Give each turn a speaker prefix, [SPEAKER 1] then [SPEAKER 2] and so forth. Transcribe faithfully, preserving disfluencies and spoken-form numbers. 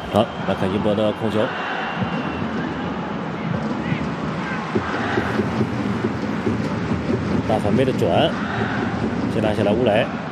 [SPEAKER 1] 好，来看英博的控球。大反背的转，先拿下来乌雷。